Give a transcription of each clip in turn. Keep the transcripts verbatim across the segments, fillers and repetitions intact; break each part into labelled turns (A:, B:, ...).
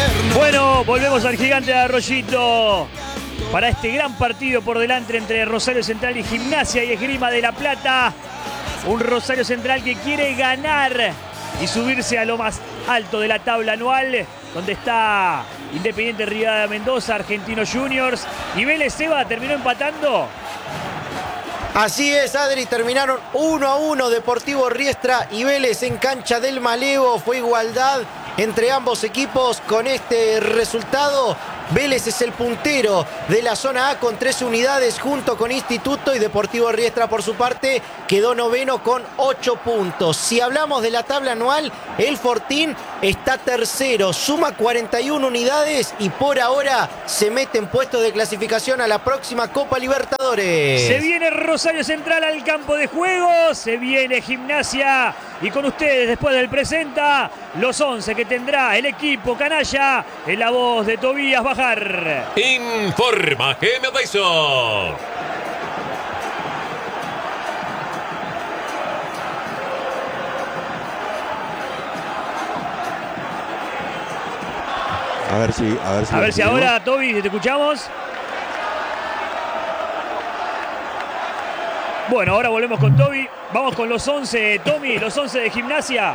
A: infierno.
B: Bueno, volvemos al Gigante de Arroyito para este gran partido por delante entre Rosario Central y Gimnasia y Esgrima de La Plata. Un Rosario Central que quiere ganar y subirse a lo más alto de la tabla anual, donde está Independiente Rivadavia Mendoza, Argentinos Juniors y Vélez. Seba terminó empatando.
C: Así es, Adri, terminaron uno a uno Deportivo Riestra y Vélez en cancha del Malevo. Fue igualdad entre ambos equipos. Con este resultado, Vélez es el puntero de la zona A con tres unidades junto con Instituto, y Deportivo Riestra por su parte quedó noveno con ocho puntos. Si hablamos de la tabla anual, el Fortín está tercero, suma cuarenta y una unidades y por ahora se mete en puestos de clasificación a la próxima Copa Libertadores.
B: Se viene Rosario Central al campo de juego, se viene Gimnasia y con ustedes después del presenta los once que tendrá el equipo canalla en la voz de Tobías Bajar.
D: Informa G M Dyson.
E: A ver si, a ver si,
B: a ver si ahora, Toby, te escuchamos. Bueno, ahora volvemos con Toby. Vamos con los once, Tommy, los once de Gimnasia.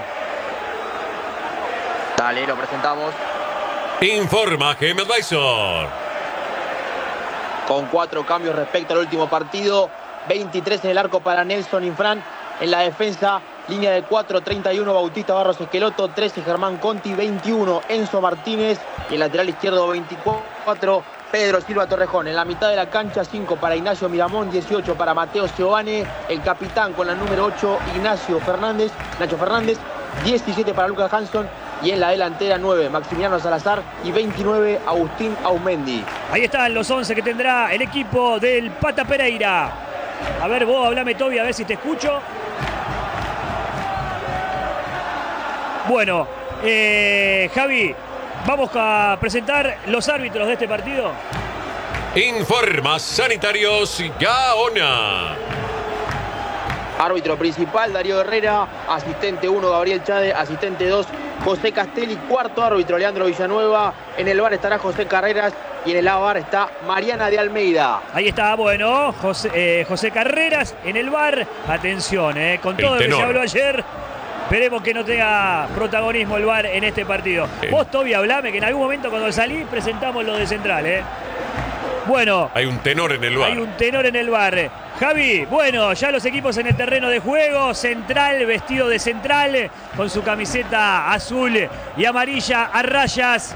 F: Dale, lo presentamos.
D: Informa G M Dyson.
F: Con cuatro cambios respecto al último partido. veintitrés en el arco para Nelson Infran. En la defensa, línea de cuatro, treinta y uno Bautista Barros Esqueloto, trece Germán Conti, veintiuno Enzo Martínez. Y el lateral izquierdo, veinticuatro Pedro Silva Torrejón. En la mitad de la cancha, cinco para Ignacio Miramón, dieciocho para Mateo Giovane. El capitán con la número ocho, Ignacio Fernández, Nacho Fernández. diecisiete para Lucas Hanson. Y en la delantera, nueve Maximiliano Salazar y veintinueve Agustín Aumendi.
B: Ahí están los once que tendrá el equipo del Pata Pereira. A ver, vos hablame, Toby, a ver si te escucho. Bueno, eh, Javi, vamos a presentar los árbitros de este partido.
D: Informa Sanitarios Gaona.
F: Árbitro principal, Darío Herrera. Asistente uno, Gabriel Chade. Asistente dos, José Castelli. Cuarto árbitro, Leandro Villanueva. En el bar estará José Carreras. Y en el A V A R está Mariana de Almeida.
B: Ahí está, bueno, José, eh, José Carreras en el bar. Atención, eh, con todo lo que se habló ayer. Esperemos que no tenga protagonismo el V A R en este partido. Sí. Vos, Toby, hablame, que en algún momento cuando salí presentamos lo de Central, ¿eh? Bueno.
D: Hay un tenor en el V A R.
B: Hay un tenor en el V A R. Javi, bueno, ya los equipos en el terreno de juego. Central, vestido de Central, con su camiseta azul y amarilla a rayas.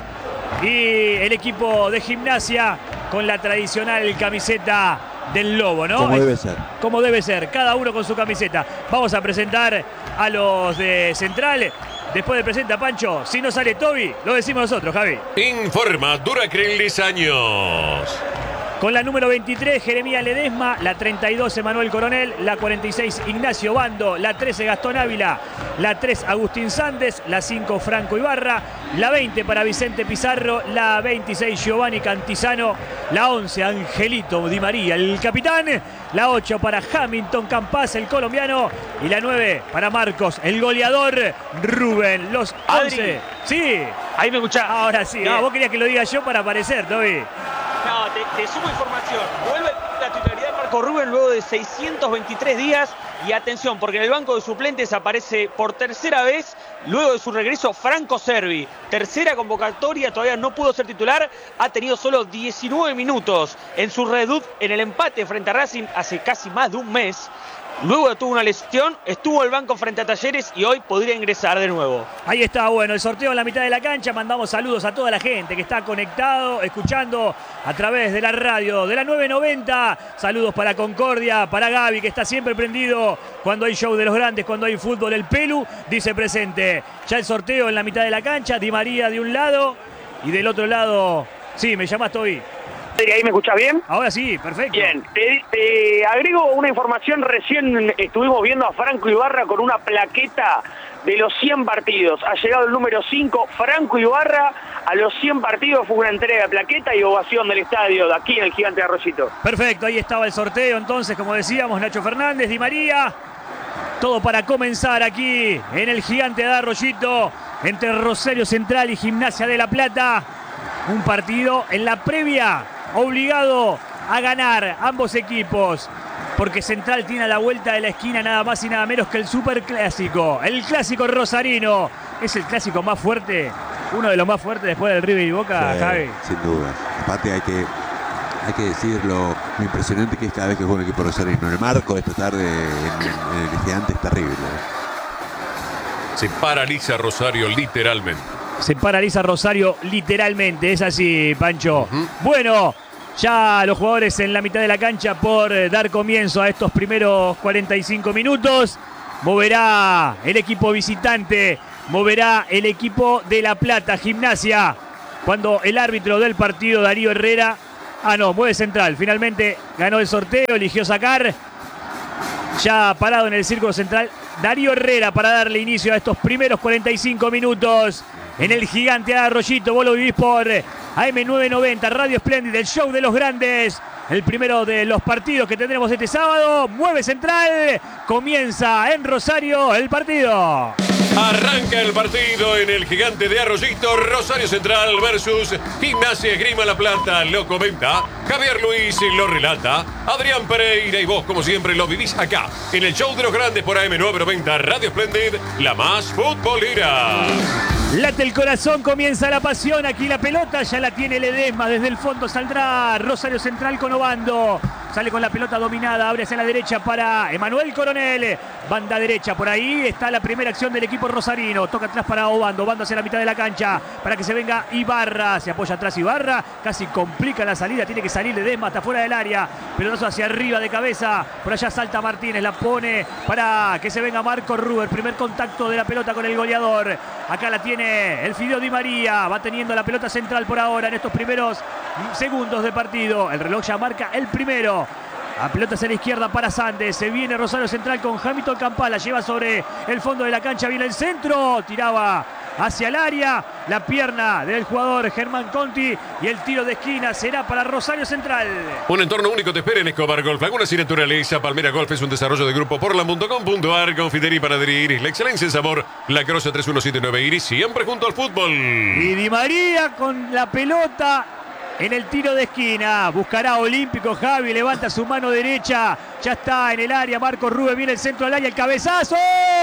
B: Y el equipo de Gimnasia con la tradicional camiseta del lobo, ¿no?
E: Como debe ser.
B: Como debe ser, cada uno con su camiseta. Vamos a presentar a los de Central. Después de presenta Pancho, si no sale Toby, lo decimos nosotros, Javi.
D: Informa Duracrel Diseños.
B: Con la número veintitrés, Jeremías Ledesma. La treinta y dos, Emanuel Coronel. La cuarenta y seis, Ignacio Bando. La trece, Gastón Ávila. La tres, Agustín Sández. La cinco, Franco Ibarra. La veinte para Vicente Pizarro. La veintiséis, Giovanni Cantizano. La once, Angelito Di María, el capitán. La ocho para Hamilton Campas, el colombiano. Y la nueve para Marcos, el goleador, Rubén. Los once. Sí.
G: Ahí me escuchás.
B: Ahora sí. Ah, vos querías que lo diga yo para aparecer, Toby.
G: No, te, te sumo información. Vuelve la titularidad de Marco Rubén luego de seiscientos veintitrés días. Y atención, porque en el banco de suplentes aparece por tercera vez, luego de su regreso, Franco Servi. Tercera convocatoria, todavía no pudo ser titular. Ha tenido solo diecinueve minutos en su redebut en el empate frente a Racing hace casi más de un mes. Luego tuvo una lesión, estuvo al banco frente a Talleres y hoy podría ingresar de nuevo.
B: Ahí está, bueno, el sorteo en la mitad de la cancha. Mandamos saludos a toda la gente que está conectado, escuchando a través de la radio de la nueve noventa. Saludos para Concordia, para Gaby, que está siempre prendido cuando hay show de los grandes, cuando hay fútbol. El Pelu dice presente. Ya el sorteo en la mitad de la cancha. Di María de un lado y del otro lado. Sí, me llamas, Toby.
H: ¿Ahí me escuchás bien?
B: Ahora sí, perfecto.
H: Bien, te, te agrego una información. Recién estuvimos viendo a Franco Ibarra con una plaqueta de los cien partidos. Ha llegado el número cinco, Franco Ibarra, a los cien partidos. Fue una entrega de plaqueta y ovación del estadio de aquí en el Gigante de Arroyito.
B: Perfecto, ahí estaba el sorteo entonces, como decíamos, Nacho Fernández, Di María. Todo para comenzar aquí en el Gigante de Arroyito. entre Rosario Central y Gimnasia de La Plata. Un partido en la previa obligado a ganar ambos equipos, porque Central tiene a la vuelta de la esquina nada más y nada menos que el superclásico, el clásico rosarino. Es el clásico más fuerte, uno de los más fuertes después del River y Boca,
A: sí,
B: Javi.
A: Sin duda. Aparte hay que, hay que decir lo, lo impresionante que es cada vez que juega un equipo rosarino. El marco de esta tarde en, en el Gigante es terrible.
D: Se paraliza Rosario literalmente.
B: Se paraliza Rosario literalmente, es así, Pancho. Uh-huh. Bueno, ya los jugadores en la mitad de la cancha por dar comienzo a estos primeros cuarenta y cinco minutos. Moverá el equipo visitante, moverá el equipo de La Plata, Gimnasia. Cuando el árbitro del partido, Darío Herrera, ah no, mueve Central. Finalmente ganó el sorteo, eligió sacar. Ya parado en el círculo central, Darío Herrera para darle inicio a estos primeros cuarenta y cinco minutos. En el Gigante Arroyito, vos lo vivís por A M novecientos noventa, Radio Splendid, el show de los grandes. El primero de los partidos que tendremos este sábado. Mueve Central, comienza en Rosario el partido.
D: Arranca el partido en el Gigante de Arroyito. Rosario Central versus Gimnasia Esgrima La Plata. Lo comenta Javier Luis, lo relata Adrián Pereira. Y vos, como siempre, lo vivís acá en el show de los grandes por A M novecientos noventa, Radio Splendid, la más futbolera.
B: Late el corazón, comienza la pasión. Aquí la pelota ya la tiene Ledesma. Desde el fondo saldrá Rosario Central con Obando. Sale con la pelota dominada, abre hacia la derecha para Emanuel Coronel. Banda derecha, por ahí está la primera acción del equipo rosarino. Toca atrás para Obando, Obando hacia la mitad de la cancha para que se venga Ibarra. Se apoya atrás Ibarra, casi complica la salida. Tiene que salir Ledesma hasta fuera del área. Pelotazo hacia arriba de cabeza. Por allá salta Martínez, la pone para que se venga Marco Ruber. Primer contacto de la pelota con el goleador. Acá la tiene el Fideo Di María. Va teniendo la pelota Central por ahora en estos primeros segundos de partido. El reloj ya marca el primero. A pelota hacia la izquierda para Sandes. Se viene Rosario Central con Hamilton Campala. Lleva sobre el fondo de la cancha. Viene el centro. Tiraba hacia el área. La pierna del jugador Germán Conti. Y el tiro de esquina será para Rosario Central.
D: Un entorno único te espera en Escobar Golf. Laguna sin naturaleza. Palmera Golf es un desarrollo de grupo Portland punto com punto a r. Confitería y panadería Iris. La excelencia en sabor. La Croce tres uno siete nueve Iris. Siempre junto al fútbol.
B: Y Di María con la pelota en el tiro de esquina. Buscará Olímpico. Javi levanta su mano derecha. Ya está en el área. Marco Rubio viene el centro del área. El cabezazo.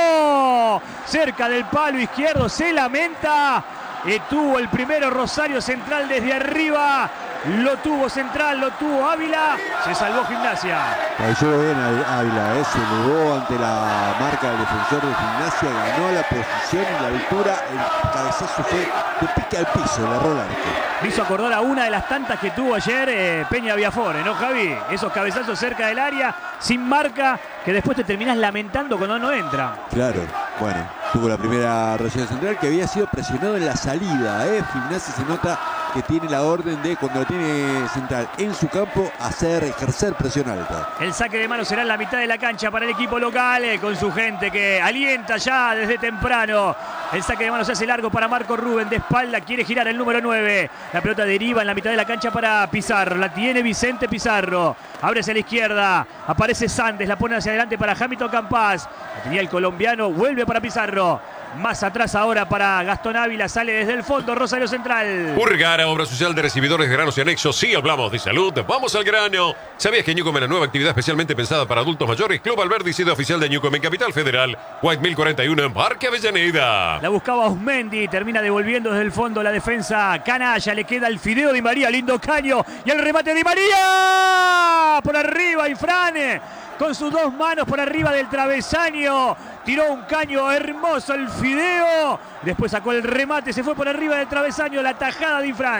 B: Cerca del palo izquierdo. Se lamenta. Eh, tuvo el primero Rosario Central desde arriba. Lo tuvo Central. Lo tuvo Ávila. Se salvó Gimnasia.
A: Cayó bien Ávila. Eh. Se elevó ante la marca del defensor de Gimnasia. Ganó la posición y la altura. El cabezazo fue de pique al piso. Le erró el arco.
B: Me hizo acordar a una de las tantas que tuvo ayer eh, Peña Viafore, ¿no, Javi? Esos cabezazos cerca del área, sin marca, que después te terminás lamentando cuando no entra.
A: Claro, bueno, tuvo la primera Rosario Central que había sido presionado en la salida, ¿eh? Gimnasia se nota que tiene la orden de, cuando lo tiene Central en su campo, hacer, ejercer presión alta.
B: El saque de mano será en la mitad de la cancha para el equipo local, eh, con su gente que alienta ya desde temprano. El saque de mano se hace largo para Marco Rubén, de espalda, quiere girar el número nueve. La pelota deriva en la mitad de la cancha para Pizarro, la tiene Vicente Pizarro. Abre hacia la izquierda, aparece Sandes, la pone hacia adelante para Hamilton Campás. La tenía el colombiano, vuelve para Pizarro. Más atrás ahora para Gastón Ávila, sale desde el fondo Rosario Central.
D: Urgara, obra social de recibidores de granos y anexos. Sí, hablamos de salud, vamos al grano. ¿Sabías que Newcom es la nueva actividad especialmente pensada para adultos mayores? Club Alberdi, sede oficial de Newcom en Capital Federal. White Mill cuarenta y uno en Parque Avellaneda.
B: La buscaba Osmendi, termina devolviendo desde el fondo la defensa canalla. Le queda el Fideo Di María, lindo caño. Y el remate Di María. Por arriba, Infrane. Con sus dos manos por arriba del travesaño. Tiró un caño hermoso el Fideo. Después sacó el remate. Se fue por arriba del travesaño. La tajada de Infran.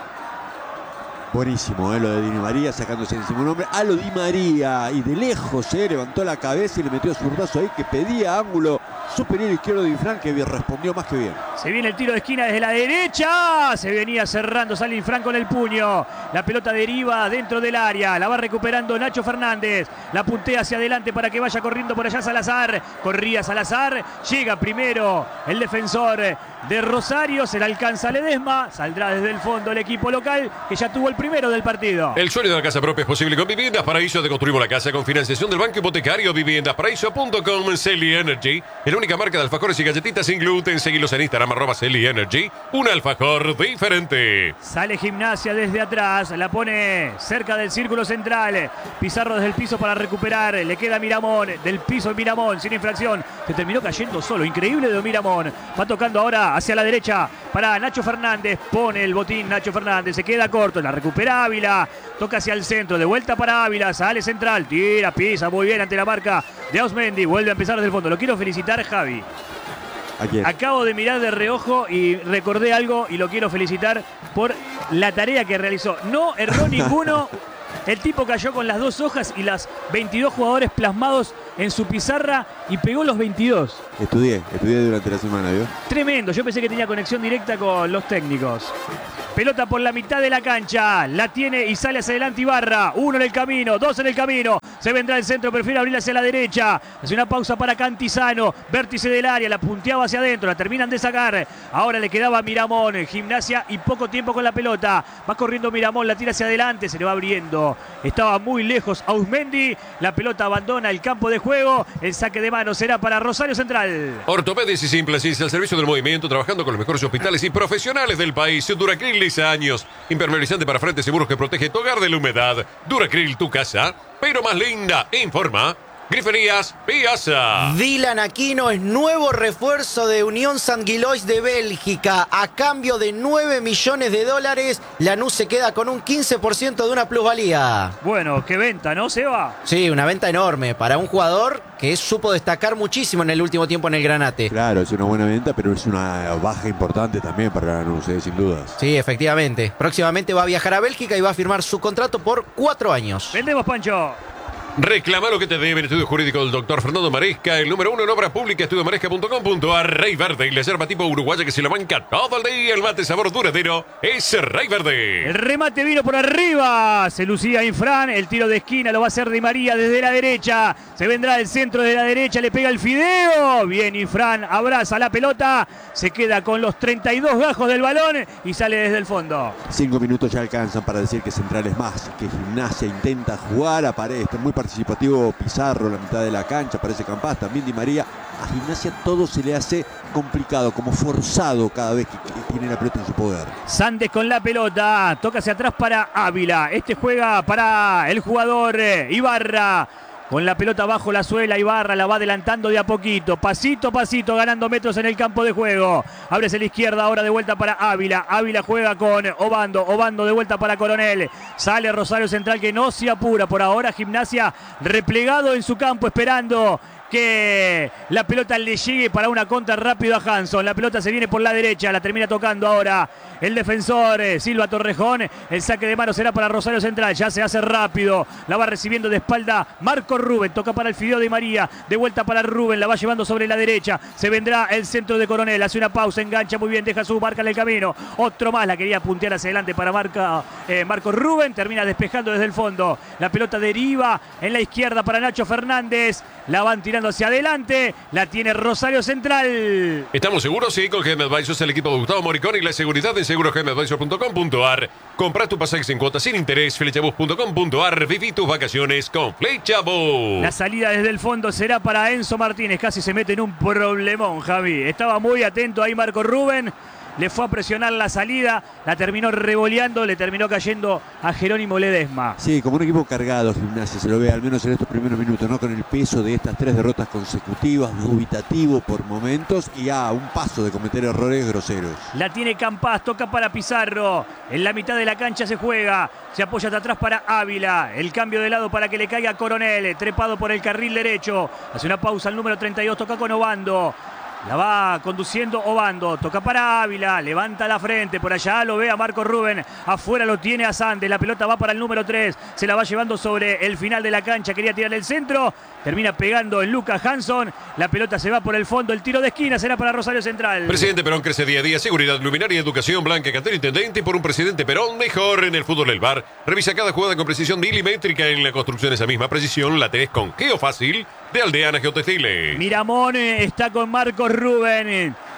A: Buenísimo, ¿eh? Lo de Di María sacándose encima un hombre. A lo Di María. Y de lejos, ¿eh? Levantó la cabeza y le metió zurdazo ahí que pedía ángulo superior izquierdo de Infran, que respondió más que bien.
B: Se viene el tiro de esquina desde la derecha. Se venía cerrando, sale Infran con el puño. La pelota deriva dentro del área. La va recuperando Nacho Fernández. La puntea hacia adelante para que vaya corriendo por allá Salazar. Corría Salazar. Llega primero el defensor de Rosario. Se le alcanza Ledesma. Saldrá desde el fondo el equipo local, que ya tuvo el primero del partido.
D: El sueño de la casa propia es posible con Viviendas Paraíso. Te construimos la casa con financiación del Banco Hipotecario. Viviendas Paraíso punto com. Celi Energy, el único única marca de alfajores y galletitas sin gluten. Seguilos en Instagram, arroba Celi Energy. Un alfajor diferente.
B: Sale Gimnasia desde atrás, la pone cerca del círculo central. Pizarro desde el piso para recuperar. Le queda Miramón, del piso de Miramón, sin infracción. Se terminó cayendo solo, increíble de Miramón. Va tocando ahora hacia la derecha para Nacho Fernández. Pone el botín Nacho Fernández, se queda corto, la recupera Ávila. Toca hacia el centro, de vuelta para Ávila, sale central, tira, pisa muy bien ante la marca de Ausmendi. Vuelve a empezar desde el fondo. Lo quiero felicitar, Javi. Acabo de mirar de reojo y recordé algo y lo quiero felicitar por la tarea que realizó. No erró ninguno. El tipo cayó con las dos hojas y las veintidós jugadores plasmados en su pizarra y pegó los veintidós.
A: Estudié, estudié durante la semana, ¿vio?
B: Tremendo, yo pensé que tenía conexión directa con los técnicos. Pelota por la mitad de la cancha, la tiene y sale hacia adelante Ibarra. Uno en el camino, dos en el camino. Se vendrá el centro, prefiere abrir hacia la derecha. Hace una pausa para Cantizano, vértice del área, la punteaba hacia adentro, la terminan de sacar. Ahora le quedaba Miramón, Gimnasia y poco tiempo con la pelota. Va corriendo Miramón, la tira hacia adelante, se le va abriendo. Estaba muy lejos Ausmendi, la pelota abandona el campo de juego. El saque de mano será para Rosario Central.
D: Ortopedes y Simplasis, al servicio del movimiento, trabajando con los mejores hospitales y profesionales del país. Duracril lisa años, impermeabilizante para frentes seguros que protege tu hogar de la humedad. Duracril, tu casa, pero más linda. Informa Griferías Piazza.
C: Dylan Aquino es nuevo refuerzo de Unión Sanguilois de Bélgica. A cambio de nueve millones de dólares, Lanús se queda con un quince por ciento de una plusvalía.
B: Bueno, qué venta, ¿no, Seba?
C: Sí, una venta enorme para un jugador que supo destacar muchísimo en el último tiempo en el Granate.
A: Claro, es una buena venta, pero es una baja importante también para Lanús, ¿eh? Sin dudas.
C: Sí, efectivamente. Próximamente va a viajar a Bélgica y va a firmar su contrato por cuatro años.
B: Vendemos, Pancho.
D: Reclama lo que te debe en Estudio Jurídico del doctor Fernando Maresca, el número uno en obra pública, estudio maresca punto com punto a r. Rey Verde y la yerba tipo uruguaya que se la banca todo el día. El mate sabor duradero es Rey Verde.
B: El remate vino por arriba. Se lucía Infran. El tiro de esquina lo va a hacer Di María desde la derecha. Se vendrá el centro de la derecha. Le pega el fideo. Bien, Infran abraza la pelota. Se queda con los treinta y dos gajos del balón y sale desde el fondo.
A: Cinco minutos ya alcanzan para decir que Central es más, que Gimnasia intenta jugar. Aparece, está muy participativo Pizarro, la mitad de la cancha, parece Campas, también Di María. A Gimnasia todo se le hace complicado, como forzado cada vez que, que tiene la pelota en su poder.
B: Sandes con la pelota, toca hacia atrás para Ávila. Este juega para el jugador eh, Ibarra. Con la pelota bajo la suela, Ibarra la va adelantando de a poquito, pasito a pasito, ganando metros en el campo de juego. Ábrese la izquierda, ahora de vuelta para Ávila. Ávila juega con Obando, Obando de vuelta para Coronel. Sale Rosario Central que no se apura. Por ahora Gimnasia replegado en su campo, esperando que la pelota le llegue para una contra rápido a Hanson. La pelota se viene por la derecha, la termina tocando ahora el defensor eh, Silva Torrejón. El saque de mano será para Rosario Central, ya se hace rápido. La va recibiendo de espalda Marco Rubén, toca para el fideo de María, de vuelta para Rubén, la va llevando sobre la derecha. Se vendrá el centro de Coronel, hace una pausa, engancha muy bien, deja su marca en el camino. Otro más, la quería puntear hacia adelante para marca, eh, Marco Rubén, termina despejando desde el fondo. La pelota deriva en la izquierda para Nacho Fernández. La van tirando hacia adelante, la tiene Rosario Central.
D: ¿Estamos seguros? Sí, con G M Advisors, el equipo de Gustavo Moricón y la seguridad en seguro g m advisor punto com punto a r. Compra tu pasaje en cuotas sin interés, flechabus punto com punto a r. Viví tus vacaciones con Flechabus.
B: La salida desde el fondo será para Enzo Martínez, casi se mete en un problemón, Javi. Estaba muy atento ahí Marco Rubén. Le fue a presionar la salida, la terminó revoleando, le terminó cayendo a Jerónimo Ledesma.
A: Sí, como un equipo cargado Gimnasia, se lo ve al menos en estos primeros minutos, ¿no? Con el peso de estas tres derrotas consecutivas, dubitativo por momentos y a un paso de cometer errores groseros.
B: La tiene Campas, toca para Pizarro, en la mitad de la cancha se juega, se apoya hasta atrás para Ávila, el cambio de lado para que le caiga Coronel, trepado por el carril derecho, hace una pausa el número treinta y dos, toca con Obando. La va conduciendo Obando, toca para Ávila, levanta la frente, por allá lo ve a Marco Rubén, afuera lo tiene a Sandes, la pelota va para el número tres, se la va llevando sobre el final de la cancha, quería tirar el centro, termina pegando en Lucas Hanson, la pelota se va por el fondo, el tiro de esquina será para Rosario Central.
D: Presidente Perón crece día a día, seguridad, luminaria, educación, Blanca, Cantero Intendente, y por un Presidente Perón mejor en el fútbol del bar. Revisa cada jugada con precisión milimétrica, en la construcción esa misma precisión la tenés con Geofácil de Aldeana Geotextiles.
B: Miramón está con Marcos Rubén.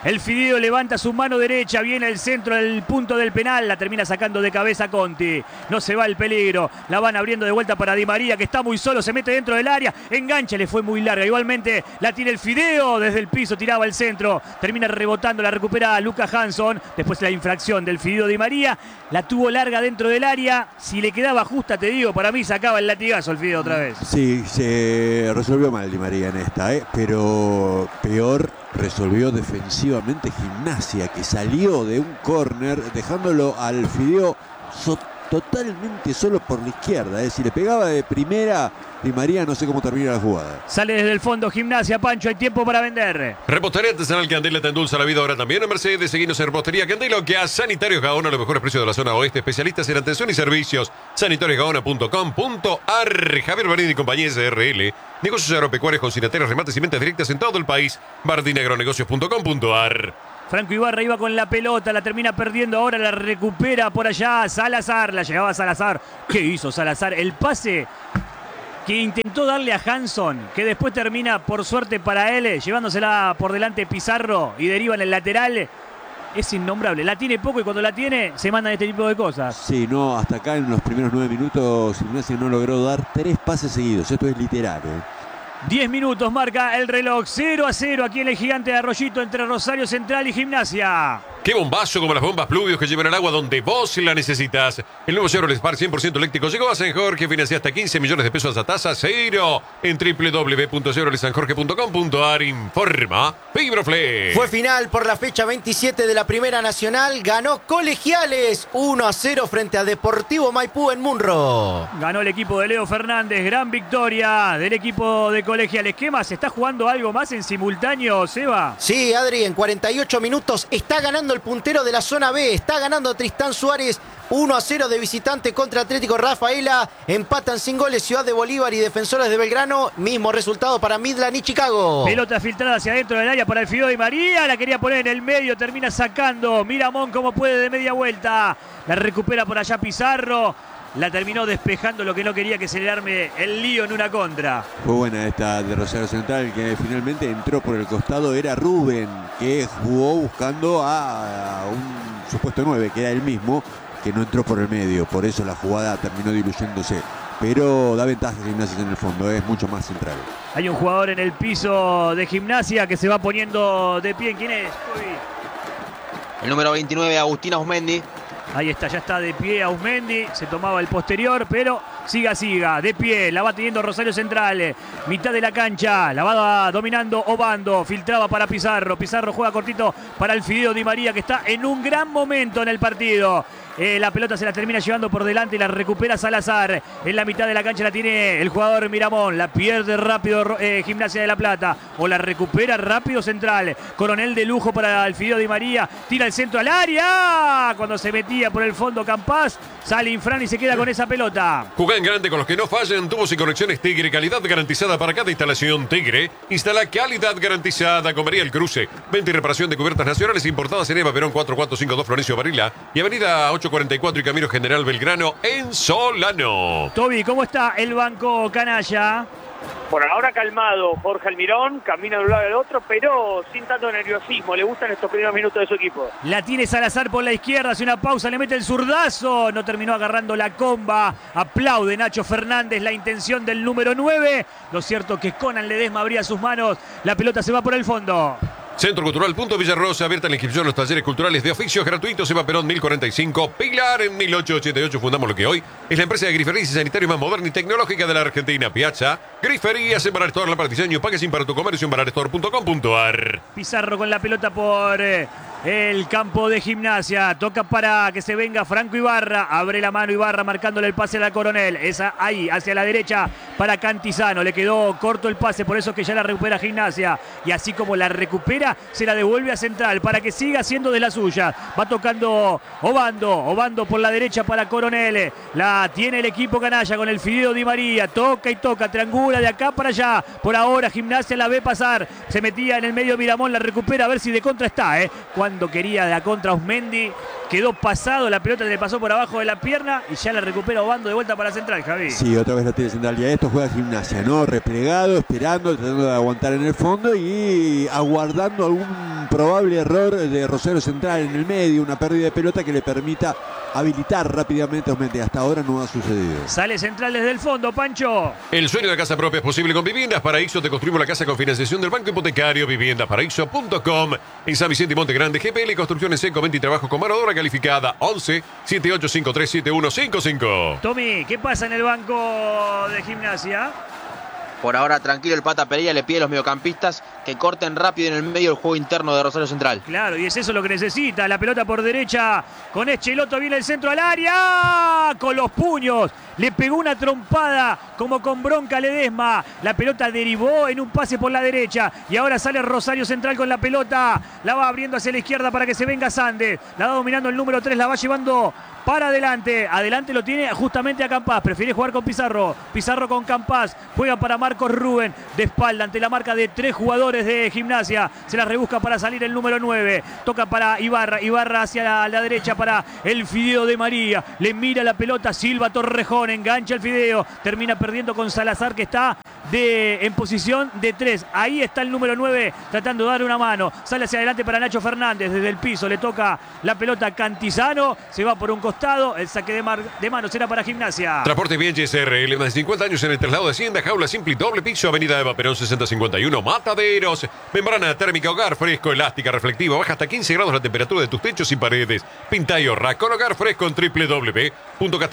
B: El Fideo levanta su mano derecha, viene el centro del punto del penal, la termina sacando de cabeza Conti. No se va el peligro, la van abriendo de vuelta para Di María, que está muy solo, se mete dentro del área, engancha, le fue muy larga. Igualmente la tiene el Fideo, desde el piso tiraba el centro, termina rebotando, la recupera Luca Hansson. Después de la infracción del Fideo Di María, la tuvo larga dentro del área. Si le quedaba justa, te digo, para mí sacaba el latigazo el Fideo otra vez.
A: Sí, se resolvió mal Di María en esta, ¿eh? Pero peor resolvió defensivamente Gimnasia, que salió de un córner dejándolo al Fideo so totalmente solo por la izquierda, ¿eh? Si le pegaba de primera Di María, no sé cómo termina la jugada.
B: Sale desde el fondo Gimnasia, Pancho, hay tiempo para vender.
D: Repostería Artesanal Candela te endulza la vida ahora también en Mercedes. Seguinos en Repostería Candela, que a Sanitarios Gaona, los mejores precios de la zona oeste, especialistas en atención y servicios. sanitarios gaona punto com punto ar. Javier Barini y compañía S R L. Negocios agropecuarios, cocinateras, remates y ventas directas en todo el país. bardinagronegocios punto com punto ar.
B: Franco Ibarra iba con la pelota, la termina perdiendo, ahora la recupera por allá Salazar, la llevaba Salazar. ¿Qué hizo Salazar? El pase que intentó darle a Hansson, que después termina, por suerte para él, llevándosela por delante Pizarro y deriva en el lateral. Es innombrable, la tiene poco y cuando la tiene se mandan este tipo de cosas.
A: Sí, no, hasta acá en los primeros nueve minutos Gimnasia no logró dar tres pases seguidos, esto es literal, ¿eh?
B: diez minutos marca el reloj, cero a cero aquí en el Gigante de Arroyito entre Rosario Central y Gimnasia.
D: ¡Qué bombazo como las bombas Pluvios que llevan el agua donde vos la necesitas! El nuevo Chevrolet Spark cien por ciento eléctrico llegó a San Jorge, financia hasta quince millones de pesos a tasa cero en doble u doble u doble u punto chevrolet san jorge punto com punto ar. Informa Fibroflex.
C: Fue final por la fecha veintisiete de la Primera Nacional. Ganó Colegiales uno a cero frente a Deportivo Maipú en Munro.
B: Ganó el equipo de Leo Fernández, gran victoria del equipo de Colegiales. ¿Qué más? ¿Está jugando algo más en simultáneo, Seba?
C: Sí, Adri, en cuarenta y ocho minutos está ganando el puntero de la zona B. Está ganando Tristán Suárez uno a cero de visitante contra Atlético Rafaela. Empatan sin goles Ciudad de Bolívar y Defensores de Belgrano. Mismo resultado para Midland y Chicago.
B: Pelota filtrada hacia adentro del área para el Fideo Di María. La quería poner en el medio, termina sacando Miramón como puede de media vuelta. La recupera por allá Pizarro. La terminó despejando, lo que no quería que se le arme el lío en una contra.
A: Fue buena esta de Rosario Central, que finalmente entró por el costado. Era Rubén, que jugó buscando a un supuesto nueve, que era el mismo, que no entró por el medio. Por eso la jugada terminó diluyéndose. Pero da ventaja a Gimnasia en el fondo, es mucho más central.
B: Hay un jugador en el piso de Gimnasia que se va poniendo de pie. ¿Quién es?
F: El número veintinueve, Agustín Ausmendi.
B: Ahí está, ya está de pie Ausmendi, se tomaba el posterior, pero siga, siga, de pie, la va teniendo Rosario Central, mitad de la cancha, la va dominando Obando, filtraba para Pizarro, Pizarro juega cortito para el Fideo Di María, que está en un gran momento en el partido. Eh, la pelota se la termina llevando por delante y la recupera Salazar. En la mitad de la cancha la tiene el jugador Miramón. La pierde rápido eh, Gimnasia de La Plata. O la recupera rápido Central. Coronel de lujo para el Fideo Di María. Tira el centro al área. Cuando se metía por el fondo Campás, sale Infran y se queda con esa pelota.
D: Jugá en grande con los que no fallan. Tubos y conexiones Tigre. Calidad garantizada para cada instalación Tigre. Instala calidad garantizada con María El Cruce. Venta y reparación de cubiertas nacionales importadas en Eva Perón cuatro cuatro cinco dos Florencio Varela. Y avenida ocho cuarenta y cuatro y Camino General Belgrano en Solano.
B: Toby, ¿cómo está el banco canalla?
H: Por ahora calmado Jorge Almirón, camina de un lado al otro, pero sin tanto nerviosismo. Le gustan estos primeros minutos de su equipo.
B: La tiene Salazar por la izquierda, hace una pausa, le mete el zurdazo. No terminó agarrando la comba. Aplaude Nacho Fernández la intención del número nueve. Lo cierto es que Conan Ledesma abría sus manos. La pelota se va por el fondo.
D: Centro Cultural Punto Villarrosa, abierta la inscripción a los talleres culturales de oficios gratuitos. Eva Perón mil cuarenta y cinco, Pilar en mil ochocientos ochenta y ocho. Fundamos lo que hoy es la empresa de griferías y sanitario más moderna y tecnológica de la Argentina. Piazza, griferías en Barrestore, la para diseño, packaging para tu comercio en barrestore punto com punto ar.
B: Pizarro con la pelota por eh, el campo de Gimnasia. Toca para que se venga Franco Ibarra. Abre la mano Ibarra marcándole el pase a la Coronel. Esa ahí, hacia la derecha para Cantizano. Le quedó corto el pase, por eso que ya la recupera Gimnasia. Y así como la recupera, se la devuelve a Central para que siga siendo de la suya. Va tocando Obando. Obando por la derecha para Coronel. La tiene el equipo canalla con el Fideo Di María. Toca y toca, triangula de acá para allá. Por ahora Gimnasia la ve pasar. Se metía en el medio Miramón, la recupera a ver si de contra está. ¿eh? Cuando cuando quería de la contra Osmendi. Quedó pasado, la pelota le pasó por abajo de la pierna y ya la recupera Obando de vuelta para Central, Javi.
A: Sí, otra vez la tiene Central. Y a esto juega Gimnasia, ¿no? Replegado, esperando, tratando de aguantar en el fondo y aguardando algún probable error de Rosario Central en el medio, una pérdida de pelota que le permita habilitar rápidamente a Osmendi. Hasta ahora no ha sucedido.
B: Sale Central desde el fondo, Pancho.
D: El sueño de casa propia es posible con Viviendas Paraíso. Te construimos la casa con financiación del Banco Hipotecario. viviendas paraíso punto com. En San Vicente y Monte Grande, G P L Construcciones Seco, venta y trabajo con mano de obra calificada. once, setenta y ocho, cincuenta y tres, setenta y uno cincuenta y cinco.
B: Tommy, ¿qué pasa en el banco de Gimnasia?
F: Por ahora tranquilo el Pata Pereira, le pide a los mediocampistas que corten rápido en el medio del juego interno de Rosario Central.
B: Claro, y es eso lo que necesita. La pelota por derecha con Echeloto, viene el centro al área. Con los puños. Le pegó una trompada como con bronca Ledesma. La pelota derivó en un pase por la derecha. Y ahora sale Rosario Central con la pelota. La va abriendo hacia la izquierda para que se venga Sandes. La va dominando el número tres, la va llevando para adelante. Adelante lo tiene justamente a Campás. Prefiere jugar con Pizarro. Pizarro con Campás. Juega para Marcos Rubén. De espalda ante la marca de tres jugadores de Gimnasia. Se la rebusca para salir el número nueve. Toca para Ibarra. Ibarra hacia la, la derecha para el Fideo de María. Le mira la pelota Silva Torrejón. Engancha el Fideo. Termina perdiendo con Salazar, que está de, en posición de tres. Ahí está el número nueve tratando de dar una mano. Sale hacia adelante para Nacho Fernández. Desde el piso le toca la pelota a Cantizano. Se va por un costado. El saque de, mar, de mano será para Gimnasia.
D: Transporte Bien S R L. Más de cincuenta años en el traslado de Hacienda. Jaula simple y doble piso. Avenida Eva Perón sesenta cincuenta y uno. Mataderos. Membrana térmica hogar fresco, elástica, reflectiva. Baja hasta quince grados la temperatura de tus techos y paredes. Pinta y ahorra con hogar fresco en doble u doble u doble u punto